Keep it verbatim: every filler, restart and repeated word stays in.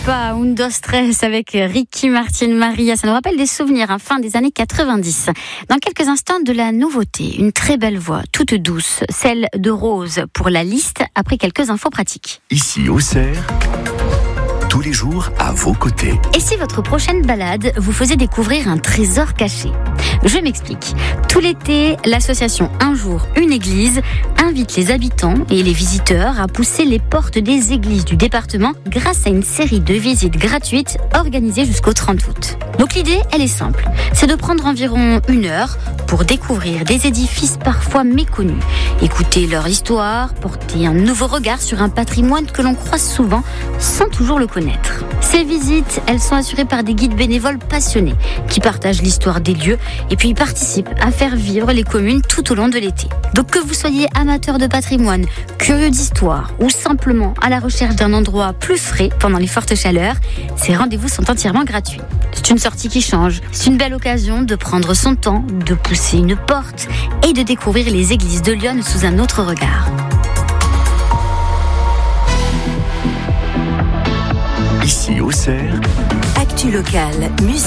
pas, un dos stress avec Ricky Martin Maria. Ça nous rappelle des souvenirs, hein, fin des années quatre-vingt-dix. Dans quelques instants, de la nouveauté, une très belle voix, toute douce, celle de Rose pour la liste, après quelques infos pratiques. Ici Auxerre, tous les jours à vos côtés. Et si votre prochaine balade vous faisait découvrir un trésor caché ? Je m'explique. Tout l'été, l'association Un jour, une église invite les habitants et les visiteurs à pousser les portes des églises du département grâce à une série de visites gratuites organisées jusqu'au trente août. Donc l'idée, elle est simple. C'est de prendre environ une heure pour découvrir des édifices parfois méconnus, écouter leur histoire, porter un nouveau regard sur un patrimoine que l'on croise souvent sans toujours le connaître. Ces visites, elles sont assurées par des guides bénévoles passionnés qui partagent l'histoire des lieux et puis participent à faire vivre les communes tout au long de l'été. Donc que vous soyez amateur de patrimoine, curieux d'histoire ou simplement à la recherche d'un endroit plus frais pendant les fortes chaleurs, ces rendez-vous sont entièrement gratuits. C'est une sortie qui change, c'est une belle occasion de prendre son temps, de pousser une porte et de découvrir les églises de Lyon sous un autre regard. Ici Auxerre, Actu locale, musique.